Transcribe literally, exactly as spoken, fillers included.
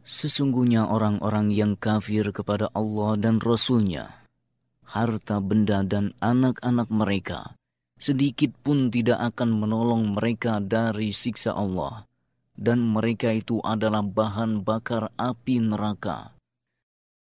Sesungguhnya orang-orang yang kafir kepada Allah dan Rasul-Nya, harta benda dan anak-anak mereka sedikit pun tidak akan menolong mereka dari siksa Allah, dan mereka itu adalah bahan bakar api neraka